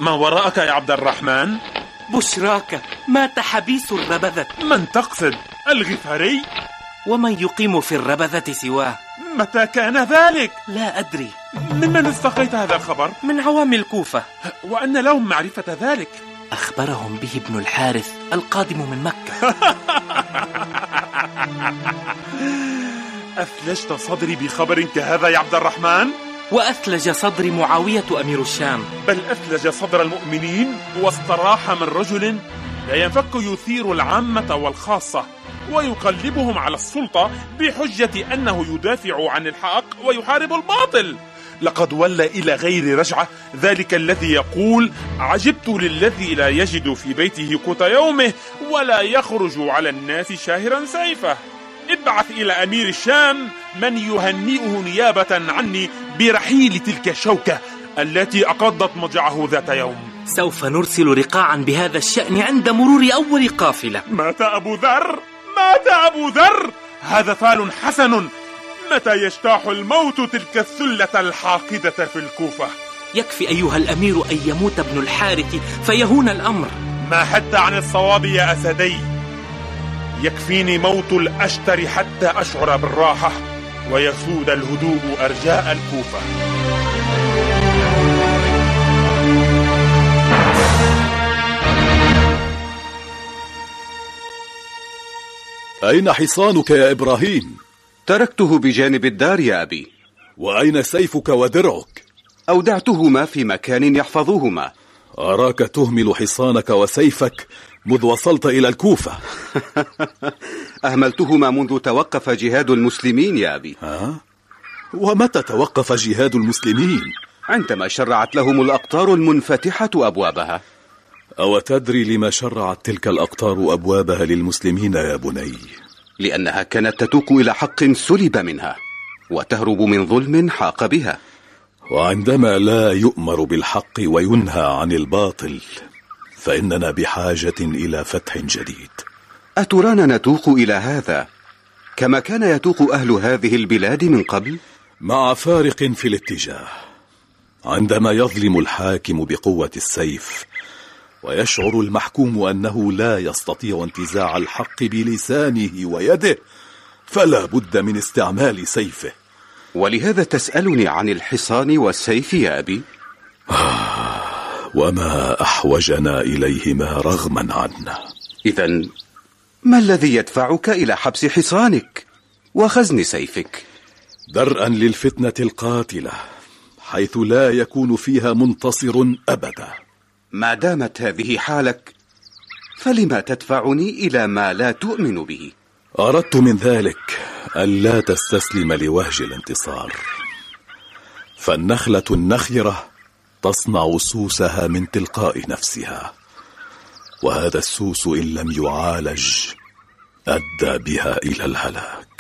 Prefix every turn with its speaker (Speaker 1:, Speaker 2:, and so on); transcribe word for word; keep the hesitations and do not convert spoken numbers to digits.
Speaker 1: ما وراءك يا عبد الرحمن؟
Speaker 2: بشراك، مات حبيس الربذة.
Speaker 1: من تقصد؟ الغفاري؟
Speaker 2: ومن يقيم في الربذة سواه؟
Speaker 1: متى كان ذلك؟
Speaker 2: لا أدري.
Speaker 1: ممن استقيت هذا الخبر؟
Speaker 2: من عوام الكوفة.
Speaker 1: وأن لهم معرفة ذلك؟
Speaker 2: أخبرهم به ابن الحارث القادم من مكة.
Speaker 1: أثلجت صدري بخبر كهذا يا عبد الرحمن؟
Speaker 2: وأثلج صدر معاوية أمير الشام.
Speaker 1: بل أثلج صدر المؤمنين، واستراح من رجل لا ينفك يثير العامة والخاصة ويقلبهم على السلطة بحجة أنه يدافع عن الحق ويحارب الباطل. لقد ولى إلى غير رجعة ذلك الذي يقول: عجبت للذي لا يجد في بيته قوت يومه ولا يخرج على الناس شاهرا سيفه. ابعث إلى أمير الشام من يهنئه نيابة عني برحيل تلك الشوكة التي أقضت مضجعه ذات يوم.
Speaker 2: سوف نرسل رقاعا بهذا الشأن عند مرور أول قافلة.
Speaker 1: مات أبو ذر، مات أبو ذر، هذا فال حسن. متى يجتاح الموت تلك الثلة الحاقدة في الكوفة؟
Speaker 2: يكفي أيها الأمير أن يموت ابن الحارث فيهون الأمر.
Speaker 1: ما حتى عن الصواب يا أسدي. يكفيني موت الأشتر حتى أشعر بالراحة ويسود الهدوء أرجاء الكوفة.
Speaker 3: أين حصانك يا إبراهيم؟
Speaker 4: تركته بجانب الدار يا أبي.
Speaker 3: وأين سيفك ودرعك؟
Speaker 4: أودعتهما في مكان يحفظوهما.
Speaker 3: أراك تهمل حصانك وسيفك منذ وصلت إلى الكوفة.
Speaker 4: أهملتهما منذ توقف جهاد المسلمين يا أبي.
Speaker 3: ها؟ ومتى توقف جهاد المسلمين؟
Speaker 4: عندما شرعت لهم الأقطار المنفتحة أبوابها.
Speaker 3: أو تدري لما شرعت تلك الأقطار أبوابها للمسلمين يا بني؟
Speaker 4: لأنها كانت تتوق إلى حق سلب منها وتهرب من ظلم حاق بها.
Speaker 3: وعندما لا يؤمر بالحق وينهى عن الباطل فإننا بحاجة إلى فتح جديد.
Speaker 4: أترانا نتوق إلى هذا كما كان يتوق أهل هذه البلاد من قبل؟
Speaker 3: مع فارق في الاتجاه. عندما يظلم الحاكم بقوة السيف ويشعر المحكوم أنه لا يستطيع انتزاع الحق بلسانه ويده فلا بد من استعمال سيفه.
Speaker 4: ولهذا تسألني عن الحصان والسيف يا أبي؟
Speaker 3: وما أحوجنا إليهما رغما عنا.
Speaker 4: إذن ما الذي يدفعك إلى حبس حصانك وخزن سيفك؟
Speaker 3: درءا للفتنة القاتلة حيث لا يكون فيها منتصر أبدا.
Speaker 4: ما دامت هذه حالك فلما تدفعني إلى ما لا تؤمن به؟
Speaker 3: أردت من ذلك ألا تستسلم لوهج الانتصار. فالنخلة النخرة تصنع سوسها من تلقاء نفسها، وهذا السوس إن لم يعالج أدى بها إلى الهلاك.